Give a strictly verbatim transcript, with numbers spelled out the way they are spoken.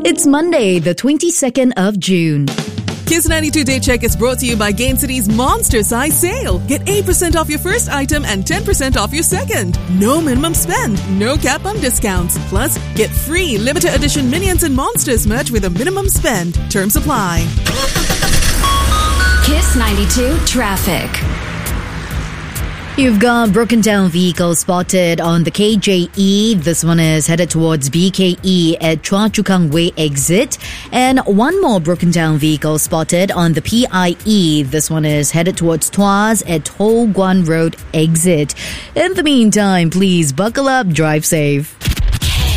It's Monday, the twenty-second of June. Kiss ninety-two Day Check is brought to you by Gain City's Monster Size Sale. Get eight percent off your first item and ten percent off your second. No minimum spend, no cap on discounts. Plus, get free limited edition Minions and Monsters merch with a minimum spend. Terms apply. Kiss ninety-two Traffic. You've got broken down vehicles spotted on the K J E. This one is headed towards B K E at Chua Chu Kang Way exit. And one more broken down vehicle spotted on the P I E. This one is headed towards Tuas at Ho Guan Road exit. In the meantime, please buckle up, drive safe.